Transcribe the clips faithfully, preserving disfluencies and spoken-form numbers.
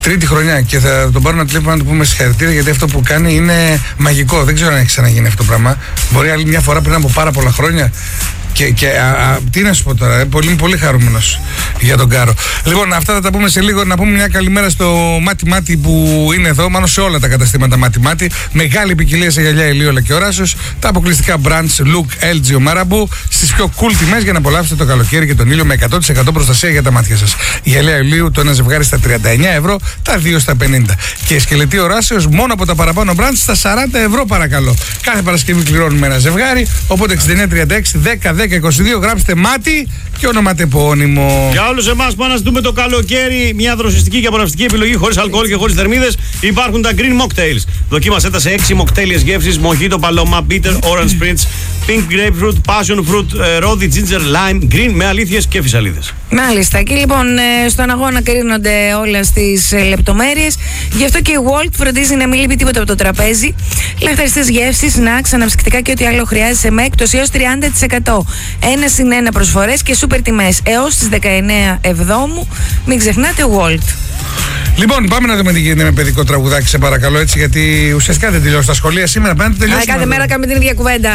Τρίτη χρονιά και θα τον πάρω να τηλέφωνο να του πούμε συγχαρητήρια, γιατί αυτό που κάνει είναι μαγικό. Δεν ξέρω αν έχει ξαναγίνει αυτό το πράγμα. Μπορεί άλλη μια φορά πριν από πάρα πολλά χρόνια. Και, και α, α, τι να σου πω τώρα, πολύ, είμαι πολύ χαρούμενος για τον Κάρο. Λοιπόν, αυτά θα τα πούμε σε λίγο. Να πούμε μια καλημέρα στο Μάτι Μάτι που είναι εδώ, μάλλον σε όλα τα καταστήματα Μάτι Μάτι. Μεγάλη ποικιλία σε γυαλιά ηλίου και οράσεως. Τα αποκλειστικά brands Look, ελ τζι, Marabu στις πιο cool τιμές για να απολαύσετε το καλοκαίρι και τον ήλιο με εκατό τοις εκατό προστασία για τα μάτια σας. Γυαλιά ηλίου το ένα ζευγάρι στα τριάντα εννέα ευρώ, τα δύο στα πενήντα. Και σκελετή οράσεως μόνο από τα παραπάνω brands στα σαράντα ευρώ παρακαλώ. Κάθε Παρασκευή κληρώνουμε ένα ζευγάρι. Οπότε εξήντα εννέα τριάντα έξι δέκα δέκα είκοσι δύο γράψτε Μάτι και ονοματεπώνυμο. Για όλους εμάς που αναζητούμε το καλοκαίρι, μια δροσιστική και απολαυστική επιλογή χωρίς αλκοόλ και χωρίς θερμίδες, υπάρχουν τα Green Mocktails. Δοκίμασέ τα σε έξι μοκτέλιες γεύσεις: Mojito, Paloma, Bitter, Orange Spritz, Pink Grapefruit, Passion Fruit, Rosy Ginger, Lime, Green με αλήθειες και φυσαλίδες. Μάλιστα. Και λοιπόν στον αγώνα κρίνονται όλες τις λεπτομέρειες. Γι' αυτό και η Walt φροντίζει να μην λείπει τίποτα από το τραπέζι. Λαχταριστές γεύσεις, snacks, αναψυκτικά και ό,τι άλλο χρειάζεσαι με έκπτωση έως τριάντα τοις εκατό. Ένα συν ένα προσφορές και σούπερ τιμές έως τις δεκαεννέα Εβδόμου. Μην ξεχνάτε Walt. Λοιπόν, πάμε να δούμε τι γίνεται με παιδικό τραγουδάκι, σε παρακαλώ, έτσι, γιατί ουσιαστικά δεν τελειώσει τα σχολεία σήμερα. Πρέπει να τελειώσουμε. Κάθε μέρα κάνουμε την ίδια κουβέντα.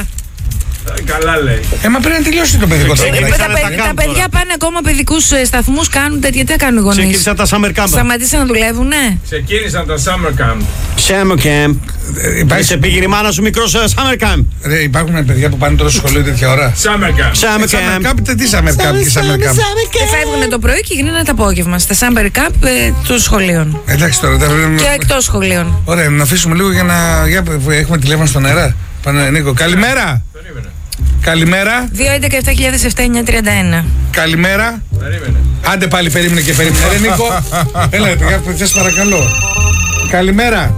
Καλά λέει. Ε, μα πρέπει να τελειώσει το παιδικό τραγουδάκι. Τα, τα, τα παιδιά πάνε ακόμα παιδικούς σταθμούς, κάνουν τέτοια. Τι κάνουν οι γονείς? Ξεκίνησαν τα summer camp. Σταματήσαν να δουλεύουν, ναι. Ξεκίνησαν τα summer camp. Summer camp. Ε, υπάρχει... Σε πήγε η μάνα σου μικρός summer camp. Ρε, υπάρχουν παιδιά που πάνε τώρα στο σχολείο τέτοια ώρα. Summer camp. Summer Summer camp. camp, τι summer camp και summer camp. Και φεύγουν το πρωί και γίνανε το απόγευμα στα summer camp ε, των σχολείων. Εντάξει τώρα. Τα... Και εκτός σχολείων. Ωραία, να αφήσουμε λίγο για να. Για... Έχουμε τηλέφωνο στον αέρα. Πάνε, Νίκο, καλημέρα. Περίμενε. Καλημέρα. δύο έντεκα επτά χιλιάδες επτά εννιά τριάντα ένα. Καλημέρα. Περίμενε. Άντε πάλι, περίμενε και περίμενε. Ρε Νίκο. Έλα, ρε παιδιά, σας παρακαλώ. Καλημέρα.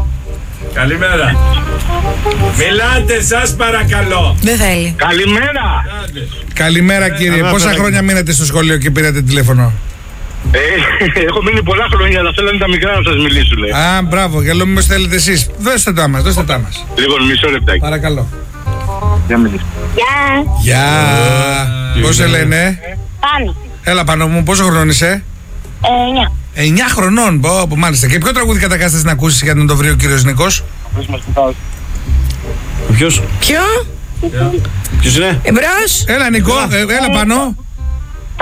Καλημέρα. Μιλάτε, σας παρακαλώ. Δεν θέλει. Καλημέρα! Άντε. Καλημέρα κύριε. Καλά, Πόσα παιδάκι. χρόνια μείνατε στο σχολείο και πήρατε τηλέφωνο? Ε, έχω μείνει πολλά χρόνια, αλλά θέλανε τα μικρά να σας μιλήσουν. λέει. Α, μπράβο, για λόγω μήπως θέλετε εσείς. Δώστε τα μας, δώστε τα μας. Λοιπόν, μισό λεπτάκι. Παρακαλώ. Για μιλήσω. Γεια. Πώς σε λένε? Πάνω. Έλα πάνω μου, πόσο χρονών είσαι? Εννιά. εννιά χρονών, πω, πω, μάλιστα. Και ποιο τραγούδι κατακάστες να ακούσεις για να το βρει ο κύριος Νικός? Ποιος? Ποιο? Ποιος είναι? Εμπρός. Έλα Νικό, ε, έλα πάνω. Το...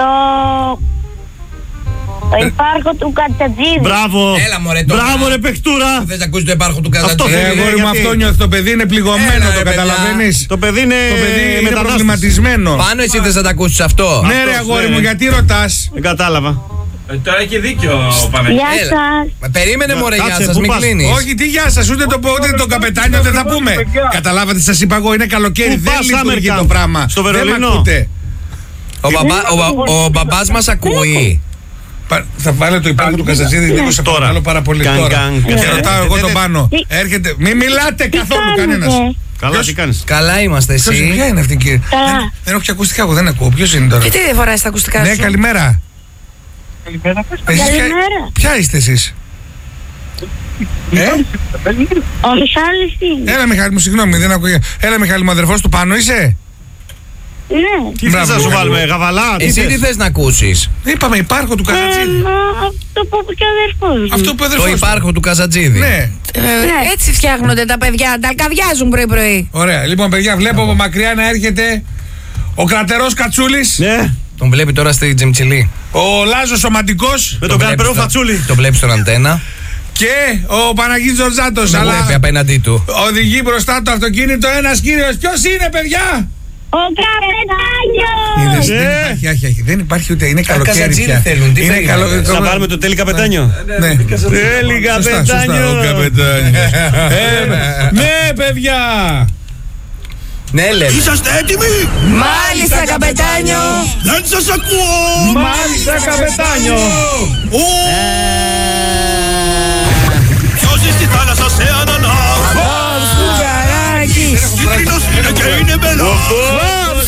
Το υπάρχο του Κατσατζίδη. Μπράβο. Έλα μωρέ τώρα. Μπράβο ρε παιχτούρα. Θες να ακούσεις το υπάρχο του Αυτό Καζατζίδη? θέλει. Ε, αγόρι μου, γιατί- αυτό νιώθει. Το παιδί είναι πληγωμένο, Έλα, το ρε, παιδιά. καταλαβαίνεις. Το παιδί είναι, Το παιδί είναι μετανάστης. προβληματισμένο. Πάνω εσύ θες να τα ακούσεις αυτό? Ναι, ρε Αυτός, αγόρι ναι. μου, γιατί ρωτάς? Δεν κατάλαβα. Ε, τώρα έχει δίκιο ο Παναγιώτης. Γεια Έλα. σας. Μα περίμενε μωρέ, Κάτσε, γεια σας, πού μην πας? κλείνεις. Όχι, τι γεια σας, ούτε το πω, ούτε το καπετάνιο δεν θα πούμε. Καταλάβατε, σας είπα εγώ, είναι καλοκαίρι, Πού δεν πας, λειτουργεί Summer το Camp? πράγμα. Στο Δεν μ' Βερολίνο? ακούτε. Ο, μπαμπά, ο, μπα- ο μπαμπάς μας ακούει. Πα- Θα βάλω το υπάρχον του Καζατζίδη, Νίκο, σε Τώρα. παρακαλώ πάρα πολύ Καν, τώρα. καν, Και καν. ρωτάω εγώ Ε, τον ε, πάνω. τι- Έρχεται, μην μιλάτε Τι καθόλου κάνετε? κανένας. Καλά, Ποιος? τι κάνεις? Καλά είμαστε Ποιος, ποια εσύ. είναι αυτή κύριε? Καλά. Δεν, δεν έχω και ακουστικά, εγώ δεν ακούω. Ποιος είναι τώρα? Και τι δεν φοράς τα ακουστικά Ναι, σου? καλημέρα. Εσείς ποια- Καλημέρα. Ποια είστε εσείς? Ε, Ο Μιχάλης είναι. έλα Μιχάλη μου, συγγνώμη, δεν ακούω. Έλα Μιχάλη μου, αδερφός του πάνω είσαι? Ναι. Τι θες Μπράβο, να σου Μιχάλη. βάλουμε, γαβαλά? τι Εσύ θες? τι θες να ακούσεις? Είπαμε υπάρχο του Καζατζίδη. Ένα, αυτό που είπε και ο αδερφός μου. Αυτό που Το αδερφός του. υπάρχο του Καζατζίδη. Ναι. Ε, έτσι φτιάχνονται τα παιδιά, τα αλκαβιάζουν πρωί-πρωί. Ωραία, λοιπόν παιδιά, βλέπω από μακριά να έρχεται ο κρατερός Κατσούλης, Ναι, Τον βλέπει τώρα στη Τζιμτσιλή. ο Λάζος ο Μαντικός με τον βλέπεις καρπερό στο- φατσούλι. Το βλέπει στον αντένα. και ο Παναγίτης Τζορτζάτος. Το Αλλά βλέπει απέναντί του. οδηγεί μπροστά το αυτοκίνητο ένας κύριος. Ποιος είναι, παιδιά? Ο Καπετάνιος. Είδες, δεν Ε. υπάρχει, όχι, όχι, δεν υπάρχει ούτε, είναι καλοκαίρι Καζατζίδι πια. θέλουν, τι Είναι περιμένεις? καλό- Να πάρουμε το τέλει καπετάνιο. Ναι. Τέλει Σωστά, σωστά, καπετάνιο. ο καπετάνιος. Ε, ναι, παιδιά. Ναι, λέμε. Είσαστε έτοιμοι? Μάλιστα, καπετάνιο. Δεν σας ακούω. Μάλιστα, καπετάνιο.